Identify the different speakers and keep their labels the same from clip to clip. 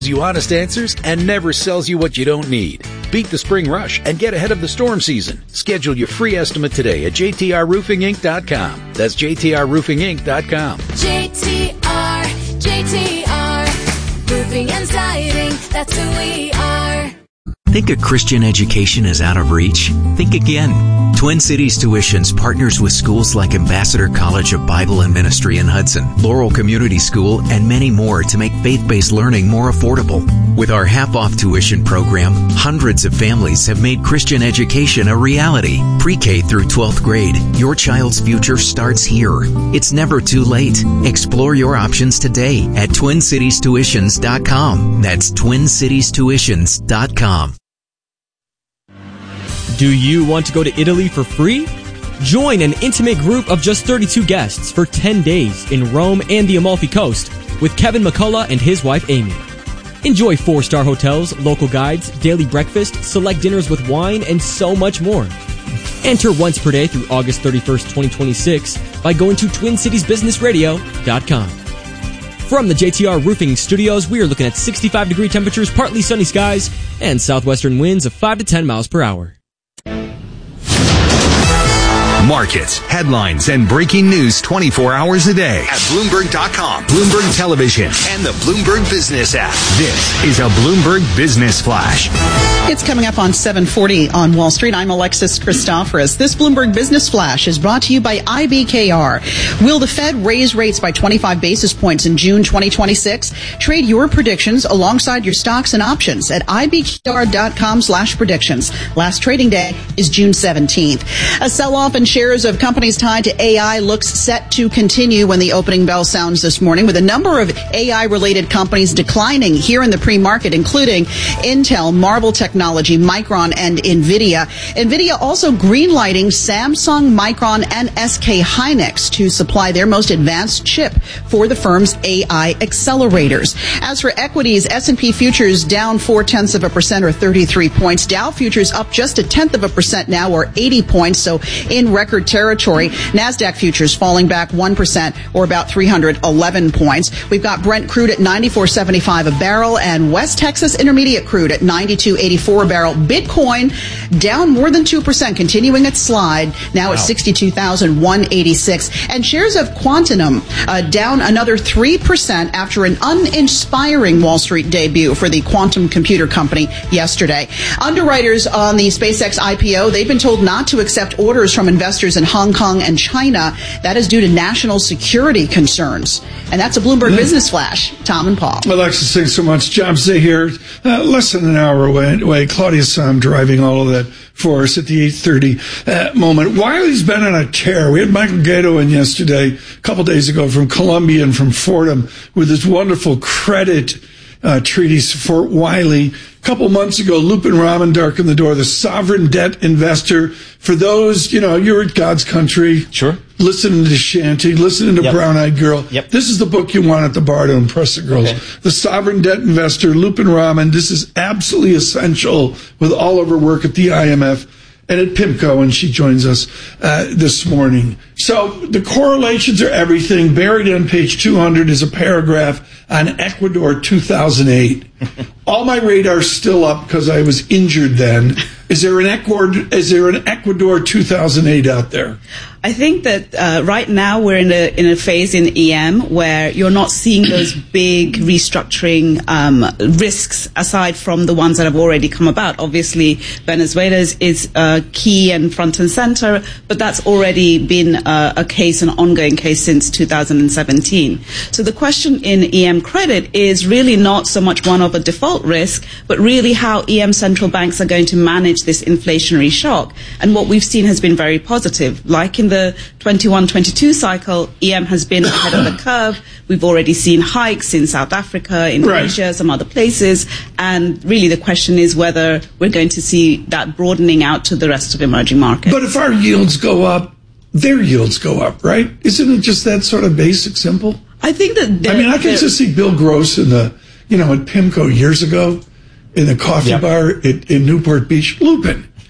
Speaker 1: you honest answers and never sells you what you don't need. Beat the spring rush and get ahead of the storm season. Schedule your free estimate today at jtrroofinginc.com. That's jtrroofinginc.com.
Speaker 2: JTR, Roofing and Siding, that's who we are.
Speaker 3: Think a Christian education is out of reach? Think again. Twin Cities Tuitions partners with schools like Ambassador College of Bible and Ministry in Hudson, Laurel Community School, and many more to make faith-based learning more affordable. With our half-off tuition program, hundreds of families have made Christian education a reality. Pre-K through 12th grade, your child's future starts here. It's never too late. Explore your options today at TwinCitiesTuitions.com. That's TwinCitiesTuitions.com.
Speaker 4: Do you want to go to Italy for free? Join an intimate group of just 32 guests for 10 days in Rome and the Amalfi Coast with Kevin McCullough and his wife Amy. Enjoy 4-star hotels, local guides, daily breakfast, select dinners with wine, and so much more. Enter once per day through August 31st, 2026 by going to TwinCitiesBusinessRadio.com. From the JTR Roofing Studios, we are looking at 65-degree temperatures, partly sunny skies, and southwestern winds of 5 to 10 miles per hour.
Speaker 5: Markets, headlines, and breaking news 24 hours a day at Bloomberg.com, Bloomberg Television, and the Bloomberg Business app. This is a Bloomberg Business Flash.
Speaker 6: It's coming up on 7:40 on Wall Street. I'm Alexis Christoforous. This Bloomberg Business Flash is brought to you by IBKR. Will the Fed raise rates by 25 basis points in June 2026? Trade your predictions alongside your stocks and options at IBKR.com/predictions. Last trading day is June 17th. A sell-off in shares of companies tied to AI looks set to continue when the opening bell sounds this morning, with a number of AI-related companies declining here in the pre-market, including Intel, Marvell Technology, Micron, and NVIDIA. NVIDIA also greenlighting Samsung, Micron, and SK Hynix to supply their most advanced chip for the firm's AI accelerators. As for equities, S&P futures down 0.4% or 33 points. Dow futures up just 0.1% now, or 80 points, so in record territory. NASDAQ futures falling back 1% or about 311 points. We've got Brent crude at $94.75 a barrel and West Texas Intermediate crude at $92.84 a barrel. Bitcoin down more than 2%, continuing its slide, now at 62,186. And shares of Quantum down another 3% after an uninspiring Wall Street debut for the quantum computer company yesterday. Underwriters on the SpaceX IPO, they've been told not to accept orders from investors in Hong Kong and China. That is due to national security concerns. And that's a Bloomberg Business Flash. Tom and Paul.
Speaker 7: Alexis, thanks so much. John Zay here. Less than an hour away. Claudia Sam driving all of that for us at the 8:30 moment. Wiley's been on a tear. We had Michael Gato in yesterday, a couple days ago, from Columbia and from Fordham, with this wonderful credit treatise for Wiley. A couple months ago, Lupin Raman darkened the door, the sovereign debt investor. For those, you're at God's country.
Speaker 8: Sure.
Speaker 7: Listening to Shanty, listening to Brown Eyed Girl.
Speaker 8: Yep.
Speaker 7: This is the book you want at the bar to impress the girls. Okay. The Sovereign Debt Investor, Lupin Raman. This is absolutely essential with all of her work at the IMF and at PIMCO, and she joins us this morning. So the correlations are everything. Buried on page 200 is a paragraph on Ecuador 2008. All my radar's still up because I was injured then. Is there an Ecuador 2008 out there?
Speaker 9: I think that right now we're in a phase in EM where you're not seeing those big restructuring risks aside from the ones that have already come about. Obviously, Venezuela is key and front and center, but that's already been a case, an ongoing case since 2017. So the question in EM credit is really not so much one of a default risk, but really how EM central banks are going to manage this inflationary shock. And what we've seen has been very positive. Like in the 21-22 cycle, EM has been ahead of the curve. We've already seen hikes in South Africa, in Asia, some other places. And really the question is whether we're going to see that broadening out to the rest of emerging markets.
Speaker 7: But if our yields go up, their yields go up, right? Isn't it just that sort of basic simple?
Speaker 9: I think that...
Speaker 7: I can just see Bill Gross in the, at PIMCO years ago, in the coffee bar in Newport Beach. Lupin,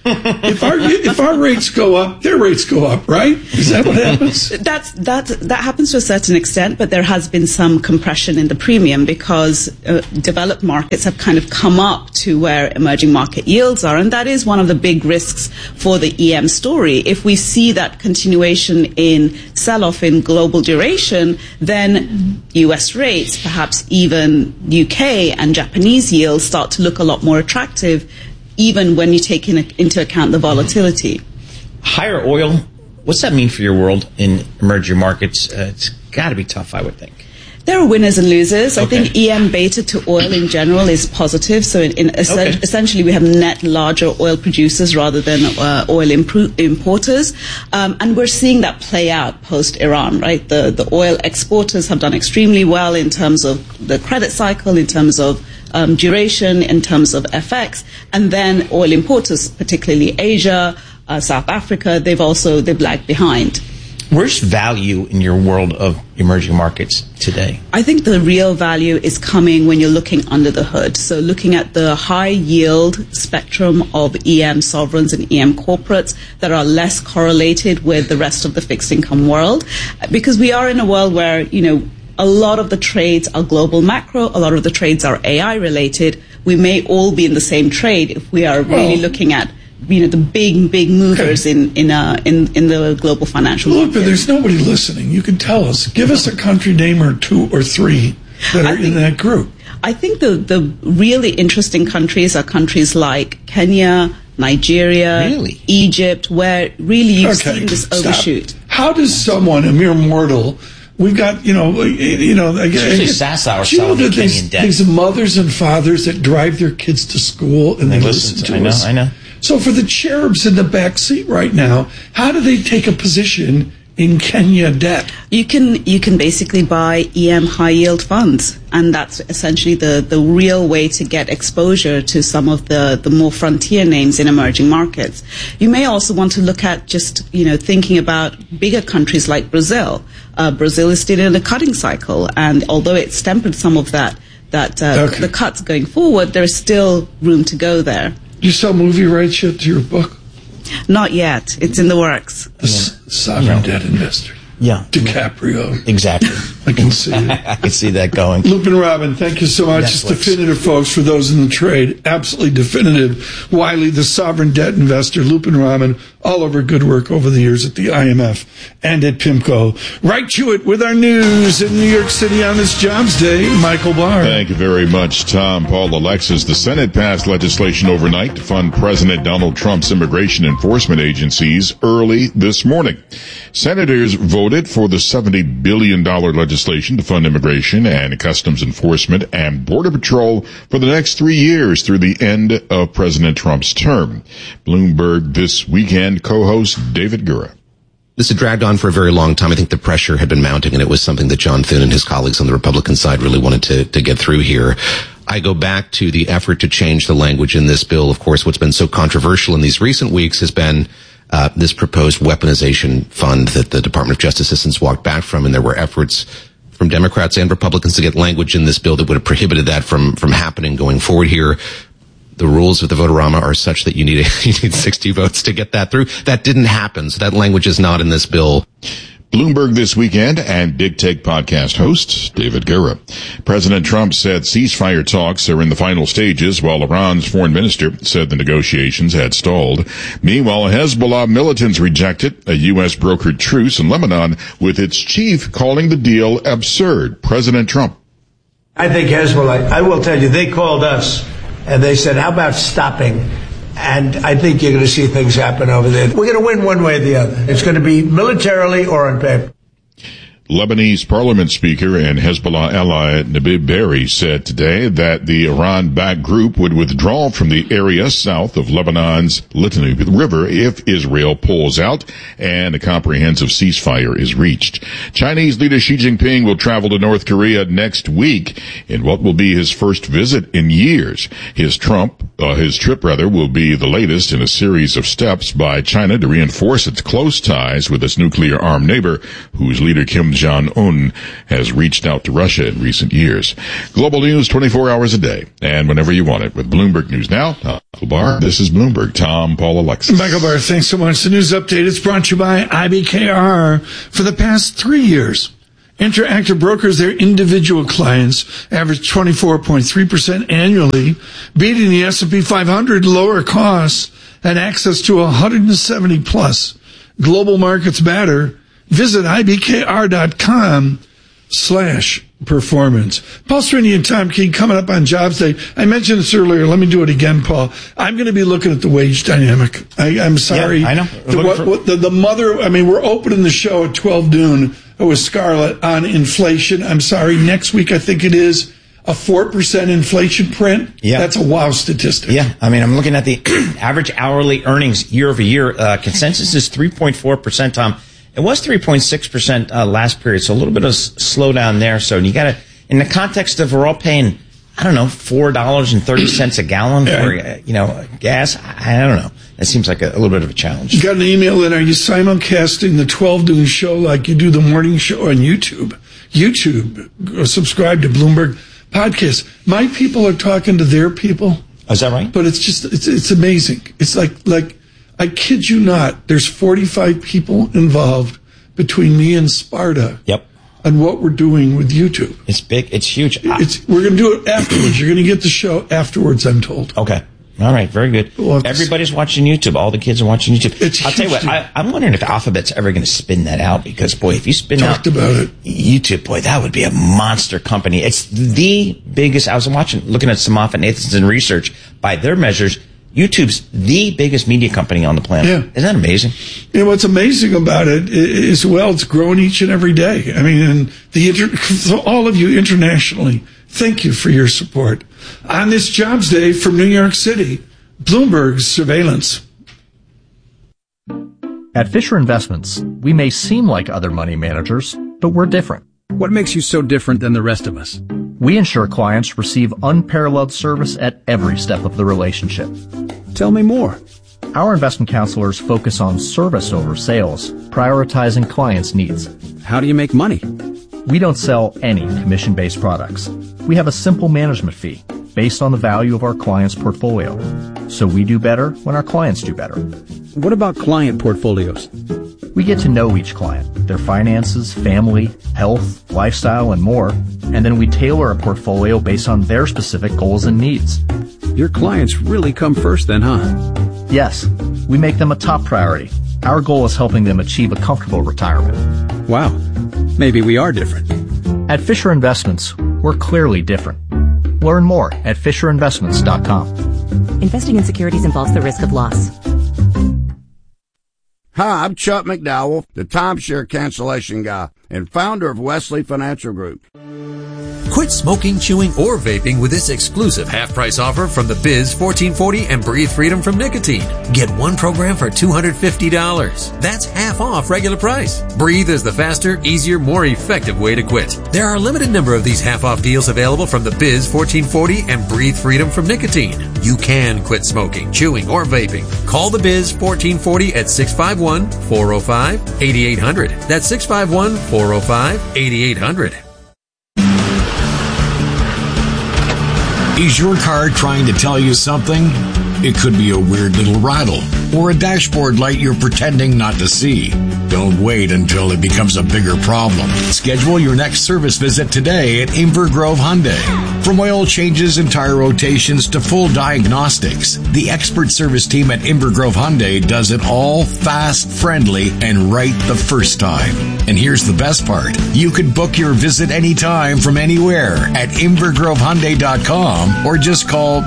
Speaker 7: If our rates go up, their rates go up, right? Is that what happens?
Speaker 9: That happens to a certain extent, but there has been some compression in the premium because developed markets have kind of come up to where emerging market yields are, and that is one of the big risks for the EM story. If we see that continuation in sell-off in global duration, then US rates, perhaps even UK and Japanese yields start to look a lot more attractive, even when you take into account the volatility.
Speaker 8: Higher oil, what's that mean for your world in emerging markets? It's got to be tough, I would think.
Speaker 9: There are winners and losers. Okay. I think EM beta to oil in general is positive. So essentially we have net larger oil producers rather than oil importers. And we're seeing that play out post-Iran, right? The oil exporters have done extremely well in terms of the credit cycle, in terms of duration, in terms of FX, and then oil importers, particularly Asia, South Africa, they've lagged behind.
Speaker 8: Where's value in your world of emerging markets today?
Speaker 9: I think the real value is coming when you're looking under the hood. So looking at the high yield spectrum of EM sovereigns and EM corporates that are less correlated with the rest of the fixed income world. Because we are in a world where, a lot of the trades are global macro, a lot of the trades are AI related. We may all be in the same trade if we are really looking at the big movers in the global financial market.
Speaker 7: Look, but there's nobody listening. You can tell us. Give us a country name or two or three that are in that group.
Speaker 9: I think the really interesting countries are countries like Kenya, Nigeria, Egypt, where really you've seen this overshoot.
Speaker 7: How does someone, a mere mortal, we've got,
Speaker 8: Sassower selling the Kenyan debt.
Speaker 7: These mothers and fathers that drive their kids to school and they listen to us.
Speaker 8: I know.
Speaker 7: So for the cherubs in the back seat right now, how do they take a position in Kenya debt?
Speaker 9: You can basically buy EM high yield funds, and that's essentially the real way to get exposure to some of the more frontier names in emerging markets. You may also want to look at just thinking about bigger countries like Brazil. Brazil is still in a cutting cycle, and although it's tempered some of the cuts going forward, there is still room to go there.
Speaker 7: Do you sell movie rights yet to your book?
Speaker 9: Not yet. It's in the works.
Speaker 7: The sovereign debt investor.
Speaker 8: Yeah.
Speaker 7: DiCaprio.
Speaker 8: Exactly.
Speaker 7: I can see it.
Speaker 8: I can see that going.
Speaker 7: Lupin Robin, thank you so much. It's definitive, folks, for those in the trade. Absolutely definitive. Wiley, the sovereign debt investor. Lupin Robin, all over good work over the years at the IMF and at PIMCO. Right to it with our news in New York City on this Jobs Day. Michael Barr.
Speaker 10: Thank you very much, Tom. Paul Alexis. The Senate passed legislation overnight to fund President Donald Trump's immigration enforcement agencies early this morning. Senators voted for the $70 billion legislation to fund immigration and customs enforcement and border patrol for the next 3 years through the end of President Trump's term. Bloomberg This Weekend co-host David Gura.
Speaker 11: This had dragged on for a very long time. I think the pressure had been mounting, and it was something that John Thune and his colleagues on the Republican side really wanted to get through here. I go back to the effort to change the language in this bill. Of course, what's been so controversial in these recent weeks has been this proposed weaponization fund that the Department of Justice has since walked back from, and there were efforts from Democrats and Republicans to get language in this bill that would have prohibited that from happening going forward here. The rules of the Votorama are such that you need 60 votes to get that through. That didn't happen, so that language is not in this bill.
Speaker 10: Bloomberg This Weekend and Big Take podcast host David Gura. President Trump said ceasefire talks are in the final stages, while Iran's foreign minister said the negotiations had stalled. Meanwhile, Hezbollah militants rejected a U.S. brokered truce in Lebanon, with its chief calling the deal absurd. President Trump.
Speaker 12: I think Hezbollah, I will tell you, they called us and they said, how about stopping? And I think you're going to see things happen over there. We're going to win one way or the other. It's going to be militarily or on paper.
Speaker 10: Lebanese parliament speaker and Hezbollah ally Nabih Berri said today that the Iran-backed group would withdraw from the area south of Lebanon's Litani River if Israel pulls out and a comprehensive ceasefire is reached. Chinese leader Xi Jinping will travel to North Korea next week in what will be his first visit in years. His trip will be the latest in a series of steps by China to reinforce its close ties with its nuclear-armed neighbor, whose leader Kim Kim Jong-un has reached out to Russia in recent years. Global news 24 hours a day and whenever you want it with Bloomberg News Now. Michael Barr, this is Bloomberg. Tom, Paul, Alexis.
Speaker 7: Michael Barr, thanks so much. The news update is brought to you by IBKR. For the past 3 years, Interactive Brokers, their individual clients, average 24.3% annually, beating the S&P 500, lower costs, and access to 170 plus global markets matter. Visit ibkr.com/performance. Paul Sweeney and Tom Keene coming up on Jobs Day. I mentioned this earlier. Let me do it again, Paul. I'm going to be looking at the wage dynamic. I'm sorry.
Speaker 8: Yeah, I know.
Speaker 7: The mother, I mean, we're opening the show at 12 noon with Scarlett on inflation. I'm sorry. Next week, I think it is a 4% inflation print.
Speaker 8: Yeah.
Speaker 7: That's a wow statistic.
Speaker 8: Yeah. I mean, I'm looking at the average hourly earnings year over year. Consensus is 3.4%, Tom. It was 3.6% last period, so a little bit of slowdown there. So you got to, in the context of we're all paying, I don't know, $4.30 a gallon for gas. I don't know. It seems like a little bit of a challenge.
Speaker 7: You got an email in. Are you simulcasting the 12 noon show like you do the morning show on YouTube? Subscribe to Bloomberg Podcast. My people are talking to their people.
Speaker 8: Is that right?
Speaker 7: But it's amazing. It's like I kid you not. There's 45 people involved between me and Sparta.
Speaker 8: Yep.
Speaker 7: On what we're doing with YouTube.
Speaker 8: It's big. It's huge.
Speaker 7: We're going to do it afterwards. You're going to get the show afterwards, I'm told.
Speaker 8: Okay. All right. Very good. Everybody's watching YouTube. All the kids are watching YouTube. I'll tell you what. I'm wondering if Alphabet's ever going to spin that out because, boy, if you spin out YouTube, boy, that would be a monster company. It's the biggest. I was looking at some Moffett-Nathanson research. By their measures, YouTube's the biggest media company on the planet. Yeah. Isn't that amazing?
Speaker 7: And what's amazing about it is, it's growing each and every day. I mean, so all of you internationally, thank you for your support. On this Jobs Day from New York City, Bloomberg's surveillance.
Speaker 13: At Fisher Investments, we may seem like other money managers, but we're different.
Speaker 14: What makes you so different than the rest of us?
Speaker 13: We ensure clients receive unparalleled service at every step of the relationship.
Speaker 14: Tell me more.
Speaker 13: Our investment counselors focus on service over sales, prioritizing clients' needs.
Speaker 14: How do you make money?
Speaker 13: We don't sell any commission-based products. We have a simple management fee based on the value of our client's portfolio. So we do better when our clients do better.
Speaker 14: What about client portfolios?
Speaker 13: We get to know each client, their finances, family, health, lifestyle, and more, and then we tailor a portfolio based on their specific goals and needs.
Speaker 14: Your clients really come first then, huh?
Speaker 13: Yes, we make them a top priority. Our goal is helping them achieve a comfortable retirement.
Speaker 14: Wow, maybe we are different.
Speaker 13: At Fisher Investments, we're clearly different. Learn more at FisherInvestments.com.
Speaker 15: Investing in securities involves the risk of loss.
Speaker 16: Hi, I'm Chuck McDowell, the timeshare cancellation guy and founder of Wesley Financial Group.
Speaker 17: Quit smoking, chewing, or vaping with this exclusive half-price offer from the Biz 1440 and Breathe Freedom from Nicotine. Get one program for $250. That's half off regular price. Breathe is the faster, easier, more effective way to quit. There are a limited number of these half-off deals available from the Biz 1440 and Breathe Freedom from Nicotine. You can quit smoking, chewing, or vaping. Call the Biz 1440 at 651-405-8800. That's 651-405-8800.
Speaker 18: Is your car trying to tell you something? It could be a weird little rattle or a dashboard light you're pretending not to see. Don't wait until it becomes a bigger problem. Schedule your next service visit today at Inver Grove Hyundai. From oil changes and tire rotations to full diagnostics, the expert service team at Inver Grove Hyundai does it all fast, friendly, and right the first time. And here's the best part. You can book your visit anytime from anywhere at InverGroveHyundai.com or just call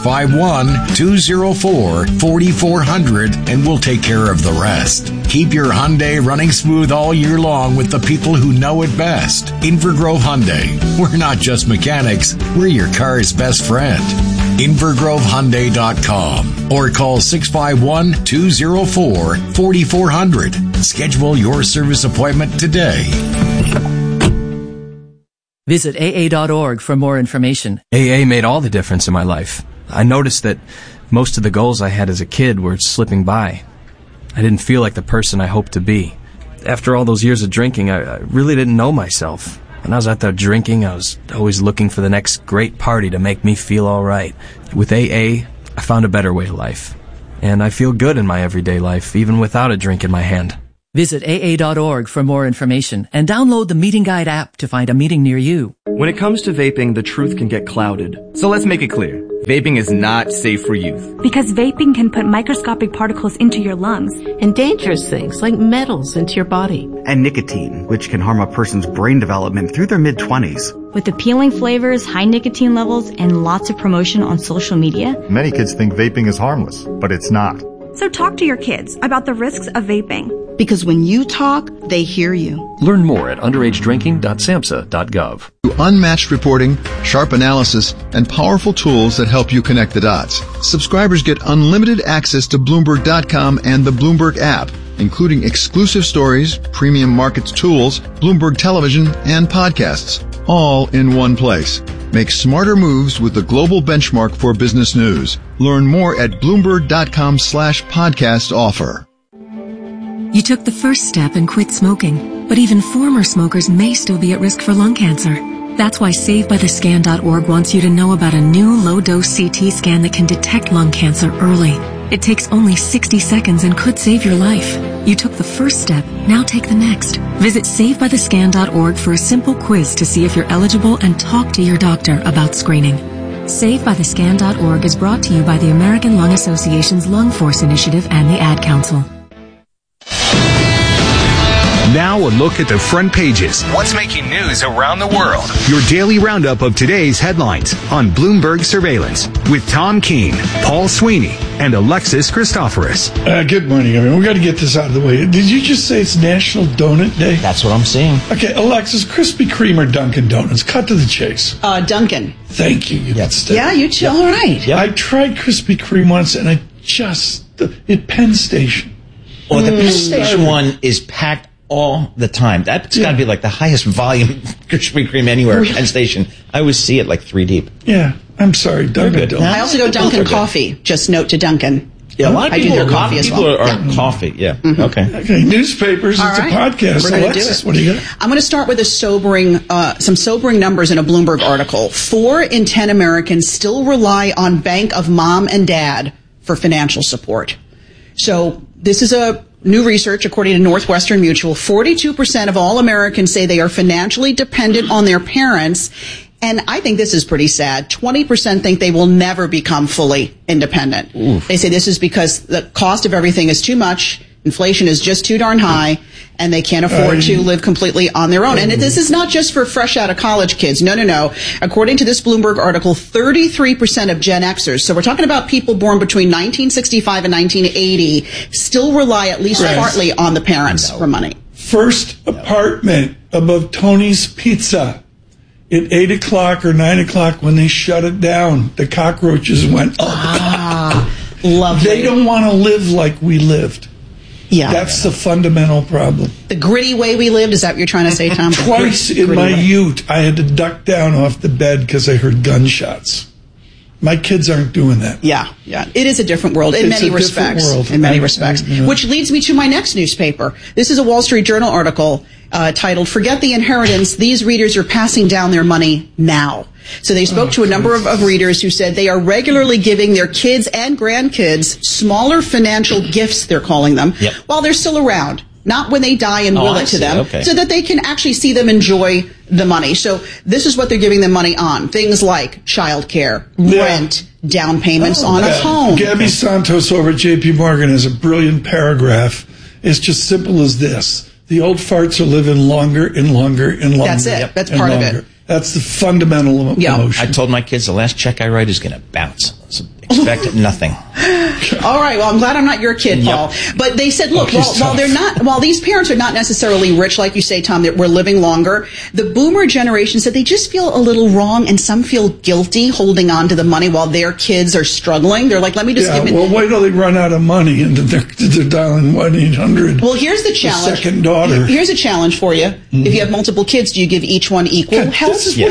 Speaker 18: 651-204-4400 and we'll take care of the rest. Keep your Hyundai running smooth all year long with the people who know it best. Inver Grove Hyundai. We're not just mechanics, we're your car's best friend. InverGroveHyundai.com or call 651-204-4400. Schedule your service appointment today.
Speaker 19: Visit AA.org for more information.
Speaker 20: AA made all the difference in my life. I noticed that most of the goals I had as a kid were slipping by. I didn't feel like the person I hoped to be. after all those years of drinking, I really didn't know myself. When I was out there drinking, I was always looking for the next great party to make me feel all right. With AA, I found a better way of life. And I feel good in my everyday life, even without a drink in my hand.
Speaker 19: Visit AA.org for more information and download the Meeting Guide app to find a meeting near you.
Speaker 21: When it comes to vaping, the truth can get clouded. So let's make it clear. Vaping is not safe for youth.
Speaker 22: Because vaping can put microscopic particles into your lungs.
Speaker 23: And dangerous things like metals into your body.
Speaker 24: And nicotine, which can harm a person's brain development through their mid-20s.
Speaker 22: With appealing flavors, high nicotine levels, and lots of promotion on social media.
Speaker 25: Many kids think vaping is harmless, but it's not.
Speaker 22: So talk to your kids about the risks of vaping.
Speaker 26: Because when you talk, they hear you.
Speaker 13: Learn more at underagedrinking.samhsa.gov.
Speaker 27: Unmatched reporting, sharp analysis, and powerful tools that help you connect the dots. Subscribers get unlimited access to Bloomberg.com and the Bloomberg app, including exclusive stories, premium markets tools, Bloomberg television, and podcasts, all in one place. Make smarter moves with the global benchmark for business news. Learn more at Bloomberg.com/podcast offer.
Speaker 28: You took the first step and quit smoking, but even former smokers may still be at risk for lung cancer. That's why SaveByTheScan.org wants you to know about a new low-dose CT scan that can detect lung cancer early. It takes only 60 seconds and could save your life. You took the first step, now take the next. Visit SaveByTheScan.org for a simple quiz to see if you're eligible and talk to your doctor about screening. SaveByTheScan.org is brought to you by the American Lung Association's Lung Force Initiative and the Ad Council.
Speaker 5: Now a look at the front pages. What's making news around the world? Your daily roundup of today's headlines on Bloomberg Surveillance with Tom Keene, Paul Sweeney, and Alexis Christoforous.
Speaker 7: Good morning, everyone. We got to get this out of the way. Did you just say it's National Donut Day?
Speaker 8: That's what I'm saying.
Speaker 7: Okay, Alexis, Krispy Kreme or Dunkin' Donuts? Cut to the chase.
Speaker 6: Dunkin'.
Speaker 7: Thank you.
Speaker 6: Yeah, you chill. All right.
Speaker 7: Yep. I tried Krispy Kreme once, and at Penn Station.
Speaker 8: Well, the Penn Station one is packed all the time. That's got to be like the highest volume Krispy Kreme anywhere at Penn Station. I always see it like 3 deep.
Speaker 7: Yeah, I'm sorry, Dunkin' Donuts.
Speaker 6: I also go Dunkin' Coffee. Just note to Dunkin'.
Speaker 8: Yeah, a lot of people are coffee. Yeah.
Speaker 6: Mm-hmm.
Speaker 7: Okay. Newspapers. It's a podcast. Alexis, what do you got?
Speaker 6: I'm going to start with some sobering numbers in a Bloomberg article. 4 in 10 Americans still rely on bank of mom and dad for financial support. So this is a new research, according to Northwestern Mutual. 42% of all Americans say they are financially dependent on their parents. And I think this is pretty sad. 20% think they will never become fully independent. Oof. They say this is because the cost of everything is too much. Inflation is just too darn high, and they can't afford to live completely on their own. And this is not just for fresh out of college kids. No. According to this Bloomberg article, 33% of Gen Xers, so we're talking about people born between 1965 and 1980, still rely at least partly on the parents for money.
Speaker 7: First apartment above Tony's Pizza at 8 o'clock or 9 o'clock when they shut it down. The cockroaches went up.
Speaker 6: Lovely.
Speaker 7: They don't want to live like we lived.
Speaker 6: Yeah.
Speaker 7: That's the fundamental problem.
Speaker 6: The gritty way we lived, is that what you're trying to say, Tom?
Speaker 7: Twice in my youth, I had to duck down off the bed because I heard gunshots. My kids aren't doing that.
Speaker 6: Yeah. It is a different world in many respects. Which leads me to my next newspaper. This is a Wall Street Journal article titled, "Forget the Inheritance. These readers are passing down their money now." So they spoke to a number of readers who said they are regularly giving their kids and grandkids smaller financial gifts, they're calling them, while they're still around. Not when they die and will it to them, so that they can actually see them enjoy the money. So this is what they're giving them money on. Things like childcare, rent, down payments on a home.
Speaker 7: Gabby Santos over at J.P. Morgan has a brilliant paragraph. It's just simple as this. The old farts are living longer and longer and longer.
Speaker 6: That's it. That's part of it.
Speaker 7: That's the fundamental emotion.
Speaker 8: I told my kids the last check I write is going to bounce. So expect nothing.
Speaker 6: All right. Well, I'm glad I'm not your kid, Paul. But they said, look, while these parents are not necessarily rich, like you say, Tom, that we're living longer, the boomer generation said they just feel a little wrong, and some feel guilty holding on to the money while their kids are struggling. They're like, let me just give it.
Speaker 7: Well, wait till they run out of money and they're dialing 1-800.
Speaker 6: Well, here's the challenge.
Speaker 7: The second daughter.
Speaker 6: Here's a challenge for you. If you have multiple kids, do you give each one equal help?
Speaker 7: This is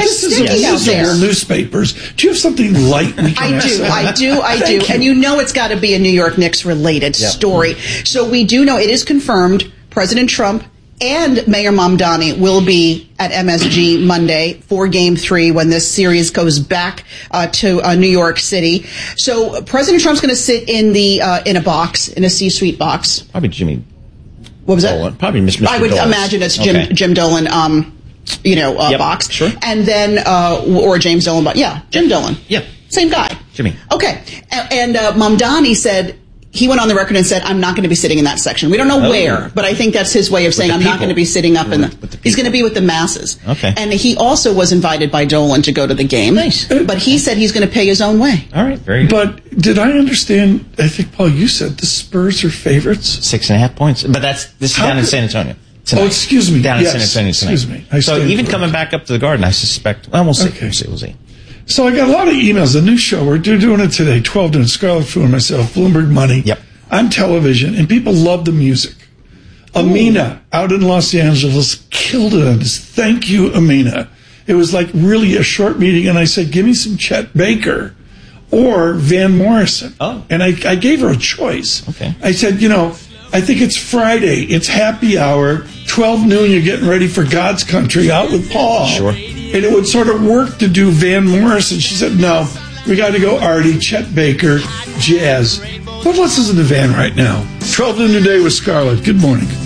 Speaker 7: newspapers. Do you have something light we can
Speaker 6: I do. And you know it's got to be a New York Knicks related story. So we do know it is confirmed. President Trump and Mayor Mamdani will be at MSG Monday for Game 3 when this series goes back to New York City. So President Trump's going to sit in a box, in a C-suite box.
Speaker 8: Probably Jimmy.
Speaker 6: What was
Speaker 8: Dolan.
Speaker 6: that?
Speaker 8: Probably Mr.
Speaker 6: I would imagine it's Jim Dolan. Box.
Speaker 8: Sure.
Speaker 6: And then, or James Dolan, but yeah, Jim Dolan.
Speaker 8: Yeah.
Speaker 6: Same guy.
Speaker 8: Jimmy.
Speaker 6: Okay. And Mamdani said, he went on the record and said, I'm not going to be sitting in that section. We don't know where, but I think that's his way of saying I'm not going to be sitting up in the he's going to be with the masses.
Speaker 8: Okay.
Speaker 6: And he also was invited by Dolan to go to the game.
Speaker 8: Nice.
Speaker 6: But he said he's going to pay his own way.
Speaker 8: All right. Very good.
Speaker 7: But did I understand, I think, Paul, you said the Spurs are favorites?
Speaker 8: 6.5 points. But this is down in San Antonio. Tonight.
Speaker 7: Oh, excuse me.
Speaker 8: Down in San Antonio tonight.
Speaker 7: Excuse me.
Speaker 8: So even coming back up to the Garden, I suspect, well, we'll see.
Speaker 7: Okay.
Speaker 8: We'll see.
Speaker 7: So I got a lot of emails. The new show, we're doing it today, 12 noon, Scarlet Fu and myself, Bloomberg Money.
Speaker 8: Yep.
Speaker 7: On television, and people love the music. Amina, out in Los Angeles, killed it on this. Thank you, Amina. It was like really a short meeting, and I said, give me some Chet Baker or Van Morrison.
Speaker 8: Oh.
Speaker 7: And I gave her a choice.
Speaker 8: Okay.
Speaker 7: I said, I think it's Friday. It's happy hour. 12 noon, you're getting ready for God's Country out with Paul.
Speaker 8: Sure.
Speaker 7: And it would sort of work to do Van Morrison. She said, no, we got to go Artie, Chet Baker, jazz. But let's listen to Van right now. 12 noon today with Scarlett. Good morning.